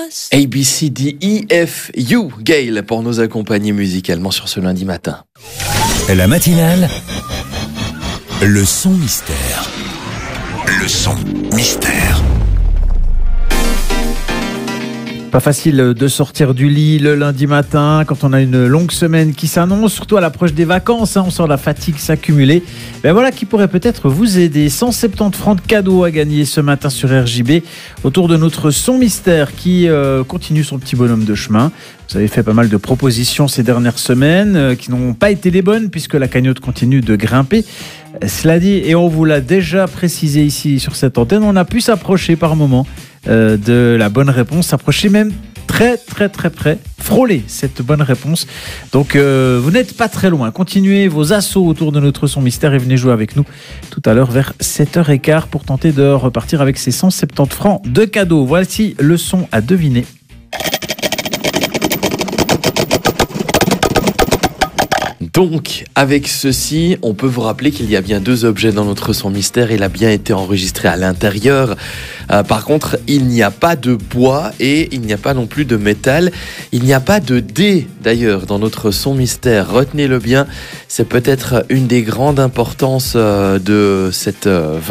A, B, C, D, E, F, U, Gail, pour nous accompagner musicalement sur ce lundi matin. La matinale, le son mystère. Le son mystère. Pas facile de sortir du lit le lundi matin quand on a une longue semaine qui s'annonce, surtout à l'approche des vacances, on sent la fatigue s'accumuler. Ben voilà qui pourrait peut-être vous aider. 170 francs de cadeaux à gagner ce matin sur RJB autour de notre son mystère qui continue son petit bonhomme de chemin. Vous avez fait pas mal de propositions ces dernières semaines qui n'ont pas été les bonnes puisque la cagnotte continue de grimper. Cela dit, et on vous l'a déjà précisé ici sur cette antenne, on a pu s'approcher par moment de la bonne réponse, s'approcher même très près, frôler cette bonne réponse. Donc vous n'êtes pas très loin. Continuez vos assauts autour de notre son mystère et venez jouer avec nous tout à l'heure vers 7h15 pour tenter de repartir avec ces 170 francs de cadeaux. Voici le son à deviner. Donc, avec ceci, on peut vous rappeler qu'il y a bien 2 objets dans notre son mystère. Il a bien été enregistré à l'intérieur. Par contre, il n'y a pas de bois et il n'y a pas non plus de métal. Il n'y a pas de dés, d'ailleurs, dans notre son mystère. Retenez-le bien, c'est peut-être une des grandes importances de cette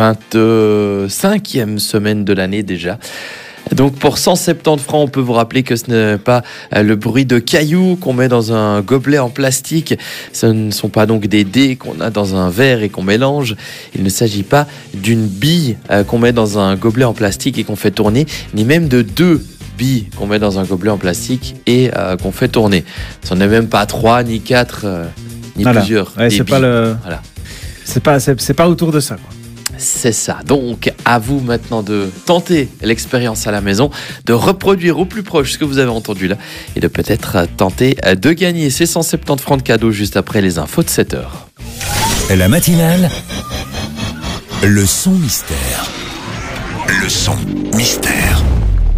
25e semaine de l'année déjà. Donc pour 170 francs, on peut vous rappeler que ce n'est pas le bruit de cailloux qu'on met dans un gobelet en plastique. Ce ne sont pas donc des dés qu'on a dans un verre et qu'on mélange. Il ne s'agit pas d'une bille qu'on met dans un gobelet en plastique et qu'on fait tourner, ni même de 2 billes qu'on met dans un gobelet en plastique et qu'on fait tourner. Ce n'est même pas 3, ni 4, ni plusieurs. Ouais, c'est billes. C'est pas autour de ça, quoi. C'est ça. Donc, à vous maintenant de tenter l'expérience à la maison, de reproduire au plus proche ce que vous avez entendu là et de peut-être tenter de gagner ces 170 francs de cadeaux juste après les infos de 7h. La matinale, le son mystère. Le son mystère.